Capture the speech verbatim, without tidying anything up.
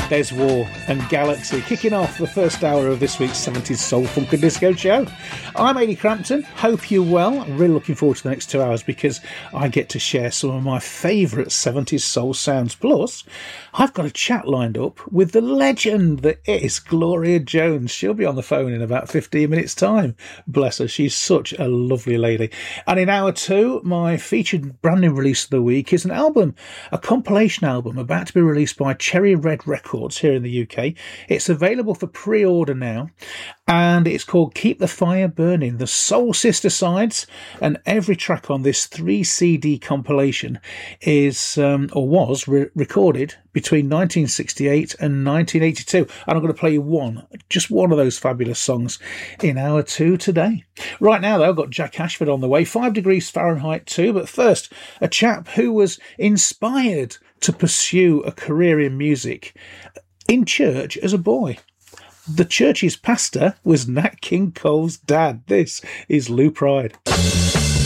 There's War and Galaxy, kicking off the first hour of this week's seventies Soul Funk and Disco show. I'm Ady Crampton, hope you're well. I'm really looking forward to the next two hours because I get to share some of my favourite seventies soul sounds. Plus, I've got a chat lined up with the legend that is Gloria Jones. She'll be on the phone in about fifteen minutes' time. Bless her, she's such a lovely lady. And in hour two, my featured brand new release of the week is an album, a compilation album about to be released by Cherry Red Records here in the U K. It's available for pre-order now, and it's called Keep the Fire Burning, the Soul Sister Sides, and every track on this three C D compilation is, um, or was, re- recorded between nineteen sixty-eight and nineteen eighty-two, and I'm going to play you one, just one of those fabulous songs in hour two today. Right now, though, I've got Jack Ashford on the way, five degrees Fahrenheit too, but first, a chap who was inspired to pursue a career in music in church as a boy. The church's pastor was Nat King Cole's dad. This is Lou Pride.